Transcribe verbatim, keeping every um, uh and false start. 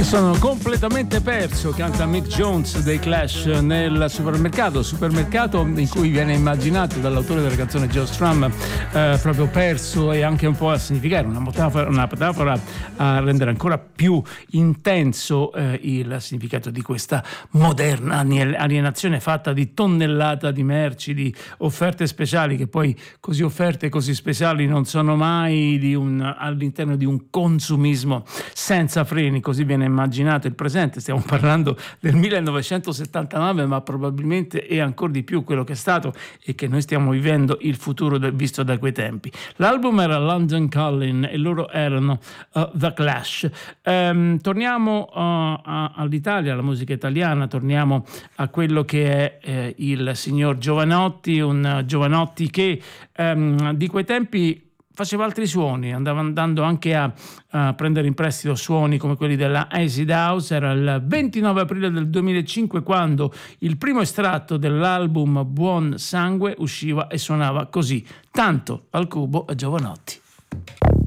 Sono completamente perso, canta Mick Jones dei Clash nel supermercato, supermercato in cui viene immaginato dall'autore della canzone Joe Strum eh, proprio perso, e anche un po' a significare una metafora, una metafora a rendere ancora più intenso eh, il significato di questa moderna alienazione fatta di tonnellata di merci, di offerte speciali che poi così offerte e così speciali non sono mai di un, all'interno di un consumismo senza freni. Così viene immaginato il presente. Stiamo parlando del millenovecentosettantanove, ma probabilmente è ancora di più quello che è stato e che noi stiamo vivendo il futuro de, visto da quei tempi. L'album era London Calling e loro erano uh, The Clash. Um, torniamo uh, a, all'Italia, alla musica italiana, torniamo a quello che è eh, il signor Jovanotti, un Jovanotti che um, di quei tempi faceva altri suoni, andava andando anche a, a prendere in prestito suoni come quelli della Acid House. Era il ventinove aprile del duemilacinque quando il primo estratto dell'album Buon Sangue usciva e suonava così: Tanto al cubo a Jovanotti.